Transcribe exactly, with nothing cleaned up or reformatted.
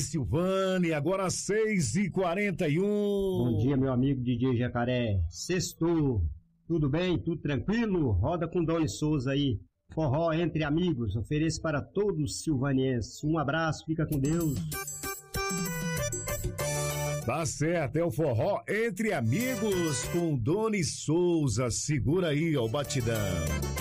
Silvânia, agora seis e quarenta e um. Bom dia, meu amigo D J Jacaré. Sextou. Tudo bem? Tudo tranquilo? Roda com Doni Souza aí. Forró entre amigos. Ofereço para todos os silvanienses. Um abraço, fica com Deus. Tá certo, é o Forró entre amigos com Doni Souza. Segura aí, ó, o batidão.